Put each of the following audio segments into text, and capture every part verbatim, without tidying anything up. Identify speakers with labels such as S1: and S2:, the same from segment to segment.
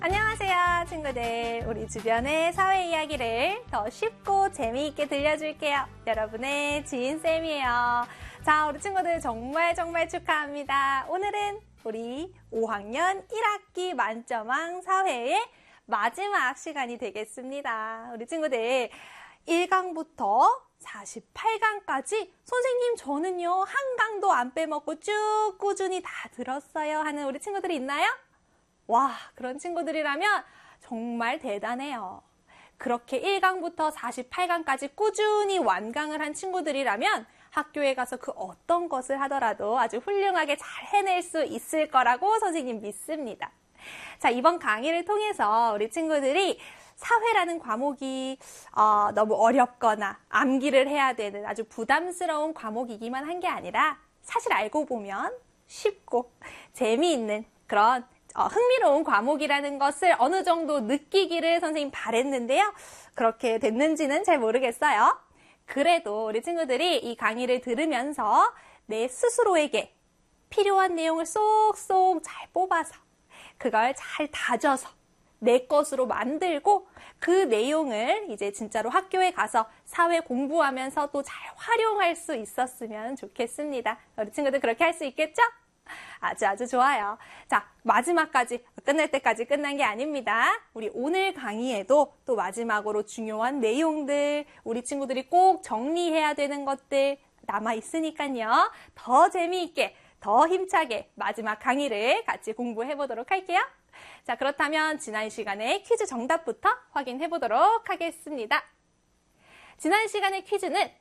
S1: 안녕하세요, 친구들. 우리 주변의 사회 이야기를 더 쉽고 재미있게 들려줄게요. 여러분의 지인쌤이에요. 자, 우리 친구들 정말 정말 축하합니다. 오늘은 우리 오 학년 일 학기 만점왕 사회의 마지막 시간이 되겠습니다. 우리 친구들 일 강부터 사십팔 강까지 선생님 저는요 한 강도 안 빼먹고 쭉 꾸준히 다 들었어요 하는 우리 친구들이 있나요? 와, 그런 친구들이라면 정말 대단해요. 그렇게 일 강부터 사십팔 강까지 꾸준히 완강을 한 친구들이라면 학교에 가서 그 어떤 것을 하더라도 아주 훌륭하게 잘 해낼 수 있을 거라고 선생님 믿습니다. 자, 이번 강의를 통해서 우리 친구들이 사회라는 과목이 어, 너무 어렵거나 암기를 해야 되는 아주 부담스러운 과목이기만 한 게 아니라 사실 알고 보면 쉽고 재미있는 그런 어, 흥미로운 과목이라는 것을 어느 정도 느끼기를 선생님 바랬는데요. 그렇게 됐는지는 잘 모르겠어요. 그래도 우리 친구들이 이 강의를 들으면서 내 스스로에게 필요한 내용을 쏙쏙 잘 뽑아서 그걸 잘 다져서 내 것으로 만들고 그 내용을 이제 진짜로 학교에 가서 사회 공부하면서 또 잘 활용할 수 있었으면 좋겠습니다. 우리 친구들 그렇게 할 수 있겠죠? 아주 아주 좋아요. 자, 마지막까지 끝날 때까지 끝난 게 아닙니다. 우리 오늘 강의에도 또 마지막으로 중요한 내용들, 우리 친구들이 꼭 정리해야 되는 것들 남아 있으니까요. 더 재미있게, 더 힘차게 마지막 강의를 같이 공부해 보도록 할게요. 자, 그렇다면 지난 시간에 퀴즈 정답부터 확인해 보도록 하겠습니다. 지난 시간의 퀴즈는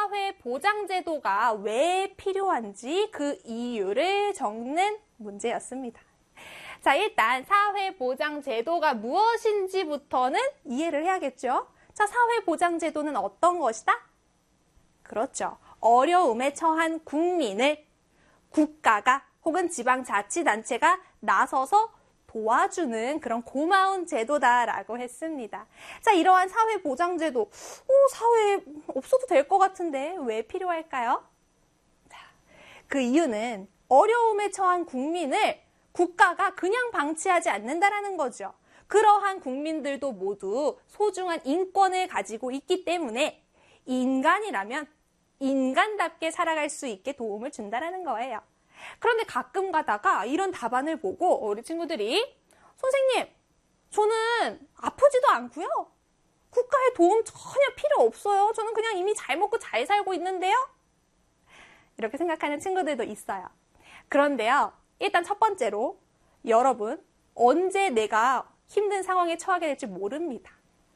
S1: 사회보장제도가 왜 필요한지 그 이유를 적는 문제였습니다. 자, 일단 사회보장제도가 무엇인지부터는 이해를 해야겠죠. 자, 사회보장제도는 어떤 것이다? 그렇죠. 어려움에 처한 국민을 국가가 혹은 지방자치단체가 나서서 도와주는 그런 고마운 제도다라고 했습니다. 자, 이러한 사회보장제도, 오, 사회에 없어도 될 것 같은데 왜 필요할까요? 자, 그 이유는 어려움에 처한 국민을 국가가 그냥 방치하지 않는다라는 거죠. 그러한 국민들도 모두 소중한 인권을 가지고 있기 때문에 인간이라면 인간답게 살아갈 수 있게 도움을 준다라는 거예요. 그런데 가끔 가다가 이런 답안을 보고 우리 친구들이 선생님, 저는 아프지도 않고요. 국가의 도움 전혀 필요 없어요. 저는 그냥 이미 잘 먹고 잘 살고 있는데요. 이렇게 생각하는 친구들도 있어요. 그런데요, 일단 첫 번째로 여러분, 언제 내가 힘든 상황에 처하게 될지 모릅니다.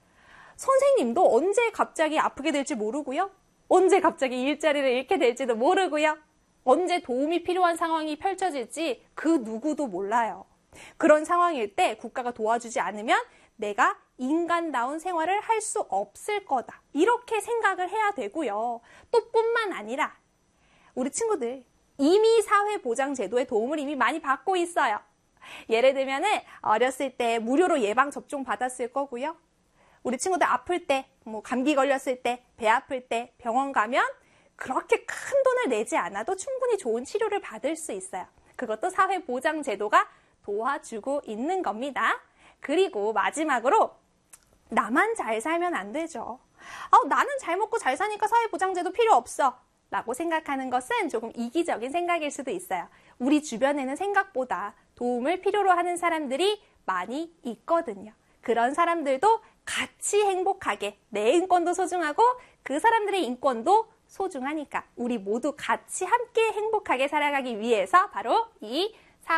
S1: 선생님도 언제 갑자기 아프게 될지 모르고요. 언제 갑자기 일자리를 잃게 될지도 모르고요. 언제 도움이 필요한 상황이 펼쳐질지 그 누구도 몰라요. 그런 상황일 때 국가가 도와주지 않으면 내가 인간다운 생활을 할 수 없을 거다. 이렇게 생각을 해야 되고요. 또 뿐만 아니라 우리 친구들 이미 사회보장제도의 도움을 이미 많이 받고 있어요. 예를 들면 어렸을 때 무료로 예방접종 받았을 거고요. 우리 친구들 아플 때, 뭐 감기 걸렸을 때, 배 아플 때 병원 가면 그렇게 큰 돈을 내지 않아도 충분히 좋은 치료를 받을 수 있어요. 그것도 사회보장제도가 도와주고 있는 겁니다. 그리고 마지막으로 나만 잘 살면 안 되죠. 아, 나는 잘 먹고 잘 사니까 사회보장제도 필요 없어 라고 생각하는 것은 조금 이기적인 생각일 수도 있어요. 우리 주변에는 생각보다 도움을 필요로 하는 사람들이 많이 있거든요. 그런 사람들도 같이 행복하게 내 인권도 소중하고 그 사람들의 인권도 소중하니까 우리 모두 같이 함께 행복하게 살아가기 위해서 바로 이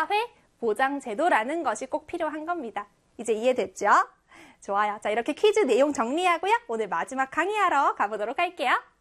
S1: 사회보장제도라는 것이 꼭 필요한 겁니다. 이제 이해됐죠? 좋아요. 자, 이렇게 퀴즈 내용 정리하고요. 오늘 마지막 강의하러 가보도록 할게요.